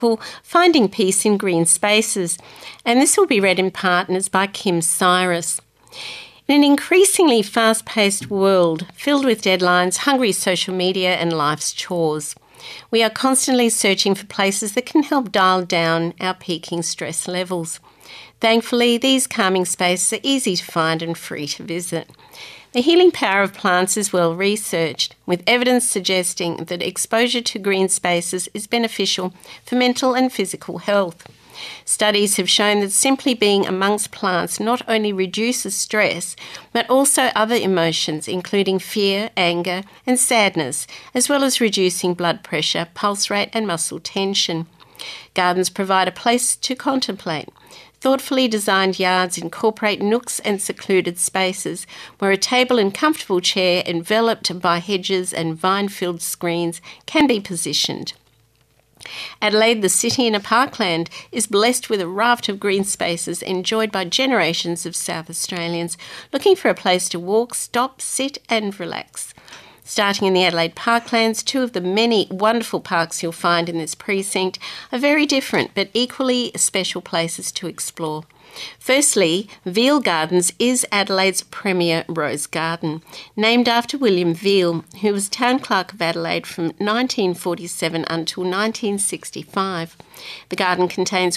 Finding Peace in Green Spaces, and this will be read in partners by Kim Cyrus. In an increasingly fast-paced world filled with deadlines, hungry social media and life's chores, we are constantly searching for places that can help dial down our peaking stress levels. Thankfully, these calming spaces are easy to find and free to visit. The healing power of plants is well researched, with evidence suggesting that exposure to green spaces is beneficial for mental and physical health. Studies have shown that simply being amongst plants not only reduces stress, but also other emotions, including fear, anger, and sadness, as well as reducing blood pressure, pulse rate, and muscle tension. Gardens provide a place to contemplate. Thoughtfully designed yards incorporate nooks and secluded spaces where a table and comfortable chair enveloped by hedges and vine-filled screens can be positioned. Adelaide, the city in a parkland, is blessed with a raft of green spaces enjoyed by generations of South Australians looking for a place to walk, stop, sit and relax. Starting in the Adelaide Parklands, two of the many wonderful parks you'll find in this precinct are very different but equally special places to explore. Firstly, Veal Gardens is Adelaide's premier rose garden, named after William Veal, who was Town Clerk of Adelaide from 1947 until 1965. The garden contains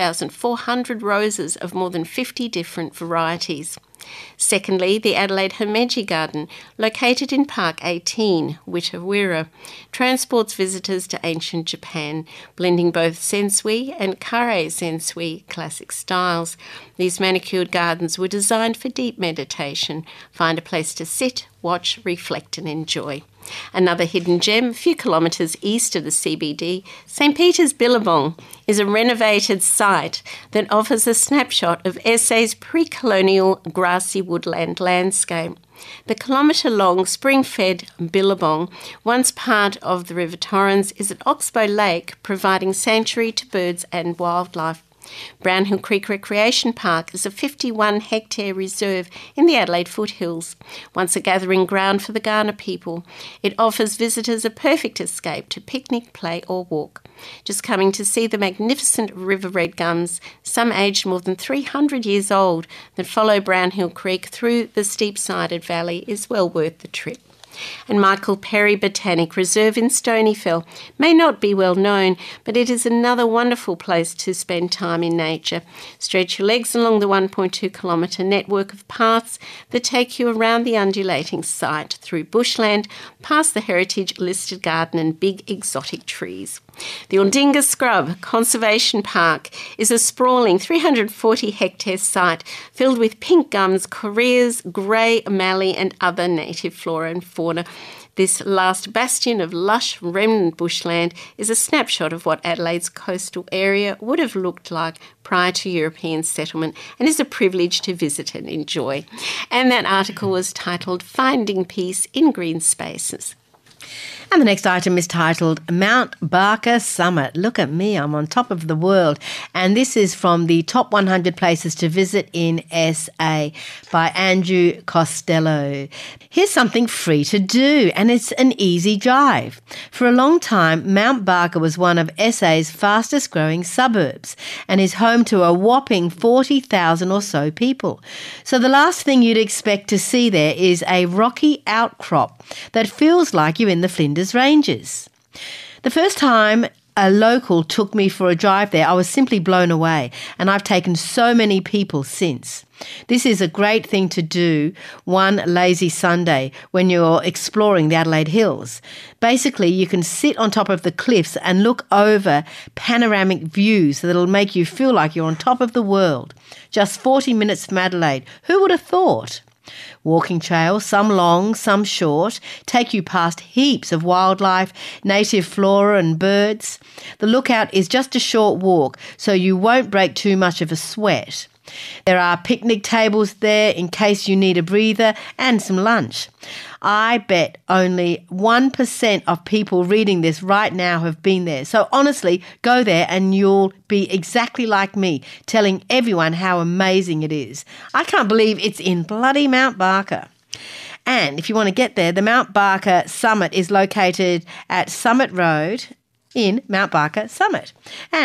1,400 roses of more than 50 different varieties. Secondly, the Adelaide Himeji Garden, located in Park 18, Witawira, transports visitors to ancient Japan, blending both Sensui and Kare Sensui classic styles. These manicured gardens were designed for deep meditation. Find a place to sit, watch, reflect and enjoy. Another hidden gem, a few kilometres east of the CBD, St Peter's Billabong is a renovated site that offers a snapshot of SA's pre-colonial grassy woodland landscape. The kilometre-long spring-fed Billabong, once part of the River Torrens, is at Oxbow Lake, providing sanctuary to birds and wildlife. Brownhill Creek Recreation Park is a 51-hectare reserve in the Adelaide foothills. Once a gathering ground for the Kaurna people, it offers visitors a perfect escape to picnic, play or walk. Just coming to see the magnificent river red gums, some aged more than 300 years old, that follow Brownhill Creek through the steep-sided valley is well worth the trip. And Michael Perry Botanic Reserve in Stonyfell may not be well known, but it is another wonderful place to spend time in nature. Stretch your legs along the 1.2 kilometre network of paths that take you around the undulating site, through bushland, past the heritage listed garden and big exotic trees. The Aldinga Scrub Conservation Park is a sprawling 340-hectare site filled with pink gums, correas, grey mallee and other native flora and fauna. This last bastion of lush remnant bushland is a snapshot of what Adelaide's coastal area would have looked like prior to European settlement and is a privilege to visit and enjoy. And that article was titled Finding Peace in Green Spaces. And the next item is titled Mount Barker Summit. Look at me, I'm on top of the world. And this is from the Top 100 Places to Visit in SA by Andrew Costello. Here's something free to do, and it's an easy drive. For a long time, Mount Barker was one of SA's fastest growing suburbs and is home to a whopping 40,000 or so people. So the last thing you'd expect to see there is a rocky outcrop that feels like you're in the Flinders Ranges. The first time a local took me for a drive there, I was simply blown away, and I've taken so many people since. This is a great thing to do one lazy Sunday when you're exploring the Adelaide Hills. Basically, you can sit on top of the cliffs and look over panoramic views that'll make you feel like you're on top of the world. Just 40 minutes from Adelaide. Who would have thought? Walking trails, some long, some short, take you past heaps of wildlife, native flora and birds. The lookout is just a short walk, so you won't break too much of a sweat. There are picnic tables there in case you need a breather and some lunch. I bet only 1% of people reading this right now have been there. So honestly, go there and you'll be exactly like me, telling everyone how amazing it is. I can't believe it's in bloody Mount Barker. And if you want to get there, the Mount Barker Summit is located at Summit Road in Mount Barker Summit.